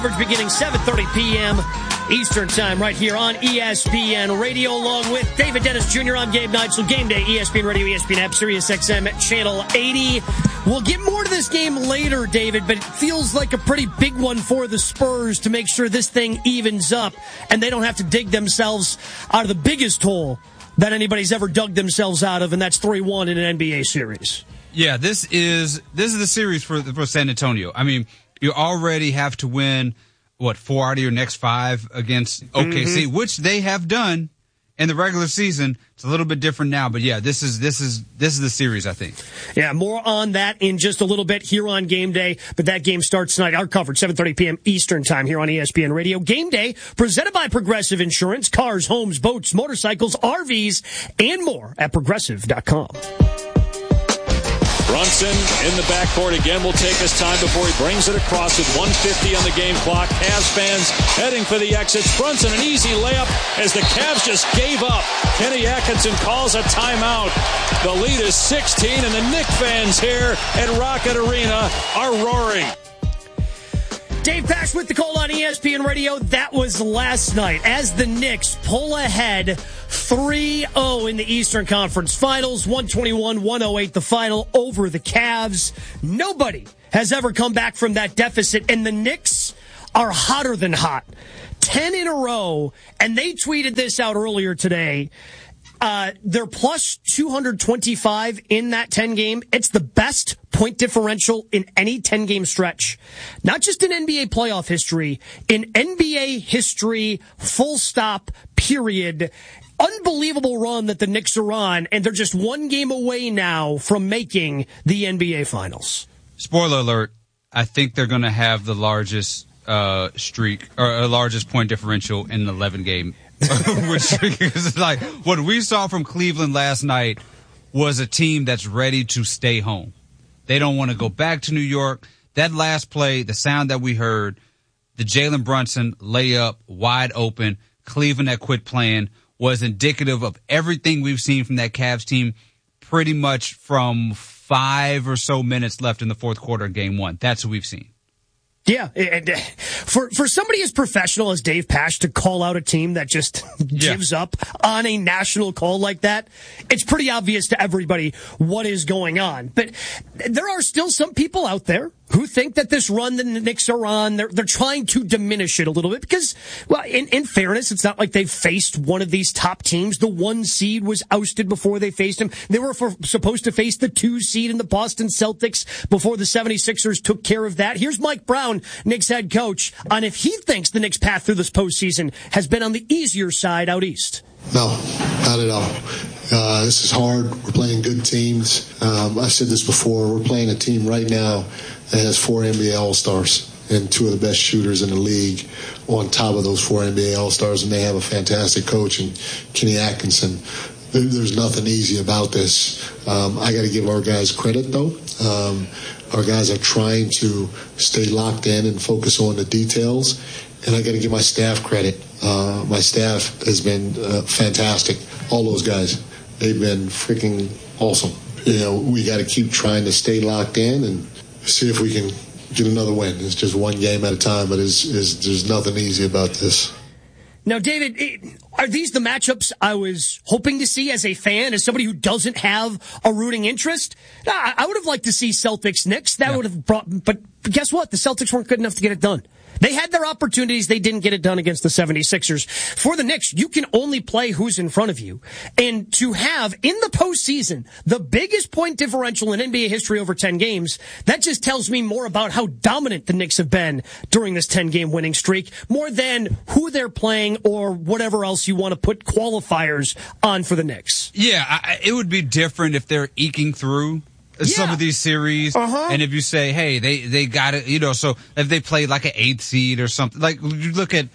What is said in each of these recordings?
Beginning 7:30 p.m. Eastern Time right here on ESPN Radio, along with David Dennis Jr. I'm Gabe Neitzel. Game Day, ESPN Radio, ESPN app, Sirius XM Channel 80. We'll get more to this game later, David, but it feels like a pretty big one for the Spurs to make sure this thing evens up and they don't have to dig themselves out of the biggest hole that anybody's ever dug themselves out of, and that's 3-1 in an NBA series. Yeah, this is the series for San Antonio. I mean, you already have to win, 4 out of your next 5 against OKC, which they have done in the regular season. It's a little bit different now, but yeah, this is the series, I think. Yeah, more on that in just a little bit here on Game Day, but that game starts tonight. Our coverage, 7:30 p.m. Eastern Time here on ESPN Radio. Game Day, presented by Progressive Insurance. Cars, homes, boats, motorcycles, RVs, and more at Progressive.com. Brunson in the backcourt again will take his time before he brings it across with 1:50 on the game clock. Cavs fans heading for the exits. Brunson, an easy layup as the Cavs just gave up. Kenny Atkinson calls a timeout. The lead is 16, and the Knicks fans here at Rocket Arena are roaring. Dave Pasch with the call on ESPN Radio. That was last night as the Knicks pull ahead 3-0 in the Eastern Conference Finals. 121-108 the final over the Cavs. Nobody has ever come back from that deficit, and the Knicks are hotter than hot. 10 in a row, and they tweeted this out earlier today. They're plus 225 in that 10 game. It's the best point differential in any 10 game stretch. Not just in NBA playoff history, in NBA history, full stop, period. Unbelievable run that the Knicks are on, and they're just one game away now from making the NBA Finals. Spoiler alert, I think they're going to have the largest streak, or largest point differential in the 11 game. It's like what we saw from Cleveland last night was a team that's ready to stay home. They don't want to go back to New York. That last play, the sound that we heard, the Jalen Brunson layup wide open, Cleveland that quit playing, was indicative of everything we've seen from that Cavs team pretty much from 5 or so minutes left in the fourth quarter of game 1. That's what we've seen. Yeah, and for somebody as professional as Dave Pasch to call out a team that just gives up on a national call like that, it's pretty obvious to everybody what is going on. But there are still some people out there who think that this run that the Knicks are on, they're trying to diminish it a little bit because, well, in fairness, it's not like they've faced one of these top teams. The 1 seed was ousted before they faced him. They were supposed to face the 2 seed in the Boston Celtics before the 76ers took care of that. Here's Mike Brown, Knicks head coach, on if he thinks the Knicks' path through this postseason has been on the easier side out east. No, not at all. This is hard. We're playing good teams. I said this before. We're playing a team right now that has 4 NBA All-Stars and 2 of the best shooters in the league on top of those 4 NBA All-Stars, and they have a fantastic coach in Kenny Atkinson. There's nothing easy about this. I got to give our guys credit, though. Our guys are trying to stay locked in and focus on the details, and I got to give my staff credit. My staff has been fantastic. All those guys, they've been freaking awesome. You know, we got to keep trying to stay locked in and see if we can get another win. It's just one game at a time, but there's nothing easy about this. Now, David, are these the matchups I was hoping to see as a fan, as somebody who doesn't have a rooting interest? I would have liked to see Celtics-Knicks. That would have brought, but guess what? The Celtics weren't good enough to get it done. They had their opportunities. They didn't get it done against the 76ers. For the Knicks, you can only play who's in front of you. And to have, in the postseason, the biggest point differential in NBA history over 10 games, that just tells me more about how dominant the Knicks have been during this 10-game winning streak, more than who they're playing or whatever else you want to put qualifiers on for the Knicks. Yeah, it would be different if they're eking through some of these series, and if you say, hey, they got it, you know, so if they played like an 8th seed or something, like you look at,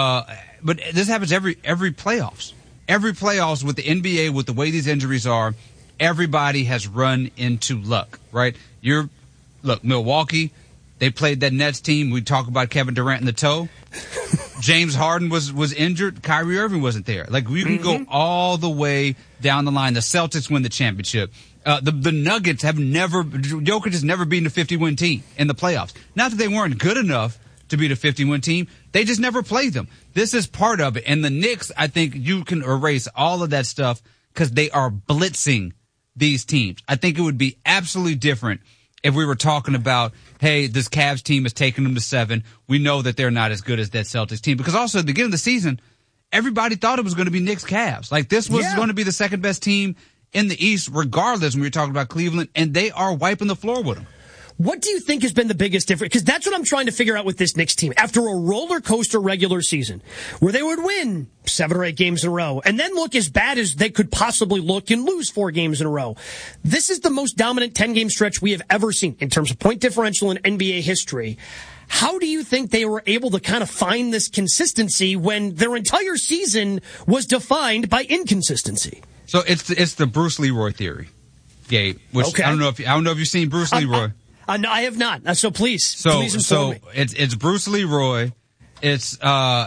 but this happens every playoffs. Every playoffs with the NBA, with the way these injuries are, everybody has run into luck, right? Look, Milwaukee, they played that Nets team. We talk about Kevin Durant in the toe. James Harden was injured. Kyrie Irving wasn't there. Like, we can go all the way down the line. The Celtics win the championship. The Nuggets Jokic has never beaten a 50-win team in the playoffs. Not that they weren't good enough to be the 50-win team. They just never played them. This is part of it. And the Knicks, I think you can erase all of that stuff because they are blitzing these teams. I think it would be absolutely different if we were talking about, hey, this Cavs team is taking them to 7. We know that they're not as good as that Celtics team. Because also at the beginning of the season, everybody thought it was going to be Knicks Cavs. Like this was going to be the second best team in the East, regardless when we were talking about Cleveland, and they are wiping the floor with them. What do you think has been the biggest difference? Because that's what I'm trying to figure out with this Knicks team. After a roller coaster regular season where they would win 7 or 8 games in a row and then look as bad as they could possibly look and lose 4 games in a row. This is the most dominant 10-game stretch we have ever seen in terms of point differential in NBA history. How do you think they were able to kind of find this consistency when their entire season was defined by inconsistency? So it's the Bruce Leroy theory, Gabe. Which okay. I don't know if you've seen Bruce Leroy. No, I have not. So please inform me. It's Bruce Leroy. It's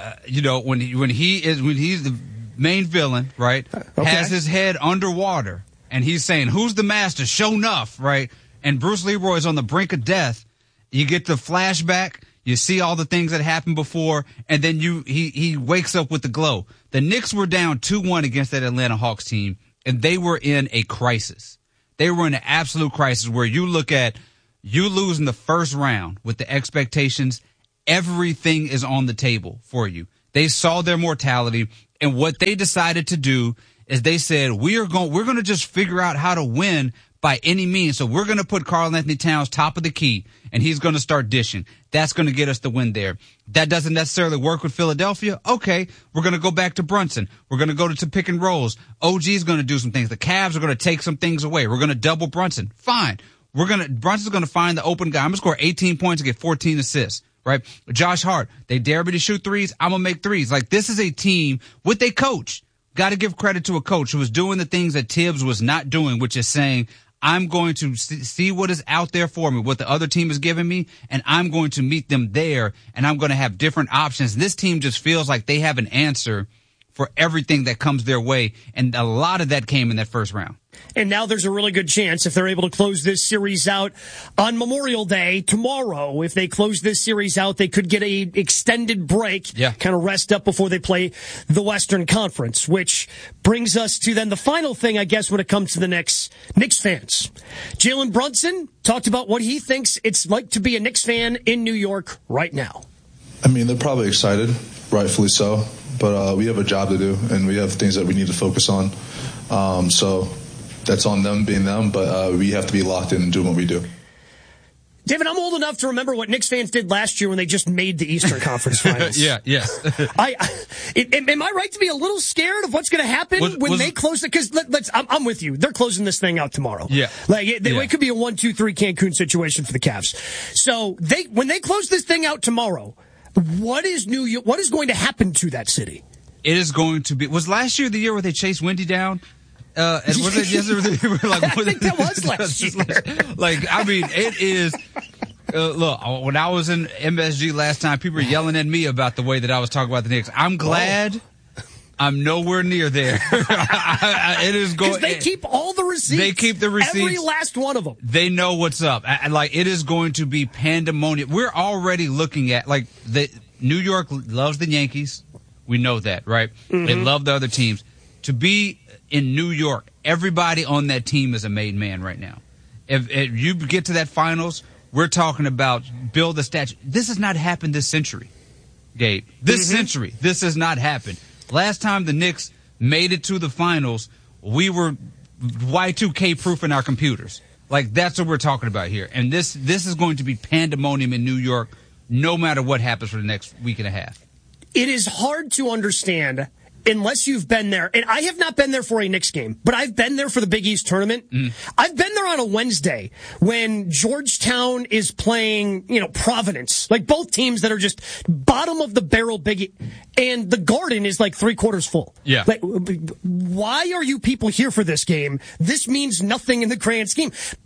when he's the main villain, right? Okay. Has his head underwater and he's saying, "Who's the master? Show enough," right? And Bruce Leroy is on the brink of death. You get the flashback. You see all the things that happened before, and then he wakes up with the glow. The Knicks were down 2-1 against that Atlanta Hawks team, and they were in a crisis. They were in an absolute crisis where you look at you lose in the first round with the expectations, everything is on the table for you. They saw their mortality, and what they decided to do is they said, we're going to just figure out how to win by any means. So we're going to put Karl Anthony Towns top of the key, and he's going to start dishing. That's going to get us the win there. That doesn't necessarily work with Philadelphia. Okay, we're going to go back to Brunson. We're going to go to pick and rolls. OG is going to do some things. The Cavs are going to take some things away. We're going to double Brunson. Fine. Brunson's going to find the open guy. I'm going to score 18 points and get 14 assists, right? Josh Hart, they dare me to shoot threes. I'm going to make threes. Like, this is a team with a coach. Got to give credit to a coach who was doing the things that Tibbs was not doing, which is saying, I'm going to see what is out there for me, what the other team is giving me, and I'm going to meet them there, and I'm going to have different options. This team just feels like they have an answer for everything that comes their way, and a lot of that came in that first round. And now there's a really good chance if they're able to close this series out on Memorial Day tomorrow. If they close this series out, they could get a extended break, kind of rest up before they play the Western Conference, which brings us to then the final thing, I guess, when it comes to the Knicks fans. Jalen Brunson talked about what he thinks it's like to be a Knicks fan in New York right now. I mean, they're probably excited, rightfully so, but we have a job to do, and we have things that we need to focus on. So that's on them being them, but we have to be locked in and doing what we do. David, I'm old enough to remember what Knicks fans did last year when they just made the Eastern Conference Finals. Yes. Am I right to be a little scared of what's going to happen when they close it? Because I'm with you. They're closing this thing out tomorrow. Yeah. It could be a 1-2-3 Cancun situation for the Cavs. So when they close this thing out tomorrow, what is going to happen to that city? It is going to be. Was last year the year where they chased Wendy down? And was it I think that was last year. It is. Look, when I was in MSG last time, people were yelling at me about the way that I was talking about the Knicks. I'm glad I'm nowhere near there. It is going. Because they keep all the receipts. They keep the receipts. Every last one of them. They know what's up. It is going to be pandemonium. We're already looking at New York loves the Yankees. We know that, right? Mm-hmm. They love the other teams. To be in New York, everybody on that team is a made man right now. If you get to that finals, we're talking about build a statue. This has not happened this century, Gabe. This century, this has not happened. Last time the Knicks made it to the finals, we were Y2K proofing our computers. That's what we're talking about here. And this is going to be pandemonium in New York, no matter what happens for the next week and a half. It is hard to understand unless you've been there. And I have not been there for a Knicks game, but I've been there for the Big East tournament. I've been there on a Wednesday when Georgetown is playing, Providence. Both teams that are just bottom of the barrel Big and the Garden is 3/4 full. Yeah. Why are you people here for this game? This means nothing in the grand scheme.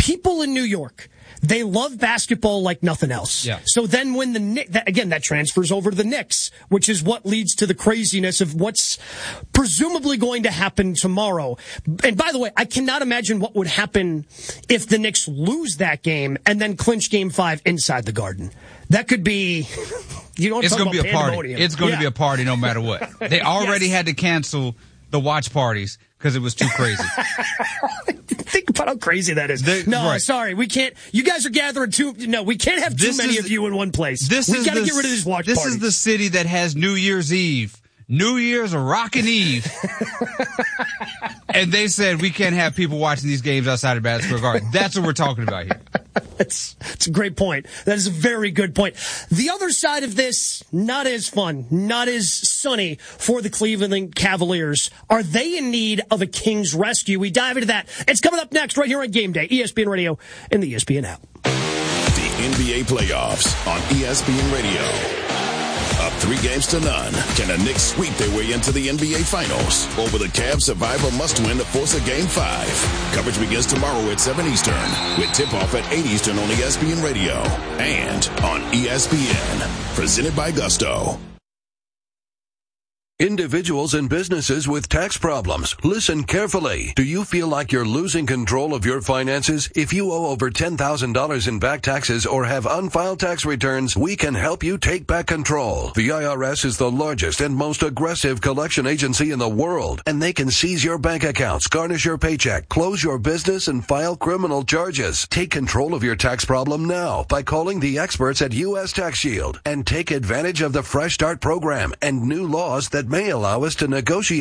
people in New York, they love basketball like nothing else. Yeah. So then when that transfers over to the Knicks, which is what leads to the craziness of what's presumably going to happen tomorrow. And by the way, I cannot imagine what would happen if the Knicks lose that game and then clinch Game 5 inside the Garden. That could be, it's going to be a party. It's going to be a party no matter what. They already had to cancel the watch parties because it was too crazy. Think about how crazy that is. Sorry, we can't. You guys are gathering we can't have too many of you in one place. We got to get rid of these watch parties. This is the city that has New Year's Eve. New Year's a rockin' Eve. And they said we can't have people watching these games outside of Madison Square Garden. That's what we're talking about here. It's a great point. That is a very good point. The other side of this, not as fun, not as sunny for the Cleveland Cavaliers. Are they in need of a King's rescue? We dive into that. It's coming up next right here on Game Day, ESPN Radio and the ESPN app. The NBA playoffs on ESPN Radio. Up 3-0. Can the Knicks sweep their way into the NBA Finals? Or will the Cavs survive a must-win to force a Game 5? Coverage begins tomorrow at 7 Eastern, with tip-off at 8 Eastern on ESPN Radio and on ESPN. Presented by Gusto. Individuals and businesses with tax problems, listen carefully. Do you feel like you're losing control of your finances? If you owe over $10,000 in back taxes or have unfiled tax returns, we can help you take back control. The IRS is the largest and most aggressive collection agency in the world, and they can seize your bank accounts, garnish your paycheck, close your business, and file criminal charges. Take control of your tax problem now by calling the experts at U.S. Tax Shield and take advantage of the Fresh Start program and new laws that may allow us to negotiate